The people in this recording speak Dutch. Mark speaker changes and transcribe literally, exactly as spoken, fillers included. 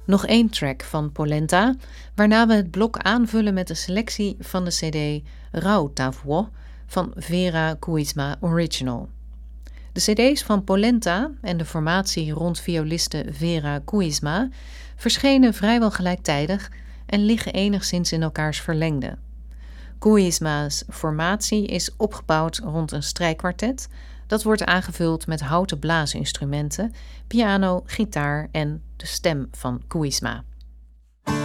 Speaker 1: Nog één track van Polenta, waarna we het blok aanvullen met een selectie van de cd Rau Ta Voix van Vera Kuisma Original. De cd's van Polenta en de formatie rond violiste Vera Kuisma verschenen vrijwel gelijktijdig en liggen enigszins in elkaars verlengde. Kuisma's formatie is opgebouwd rond een strijkkwartet dat wordt aangevuld met houten blaasinstrumenten, piano, gitaar en de stem van Kuisma.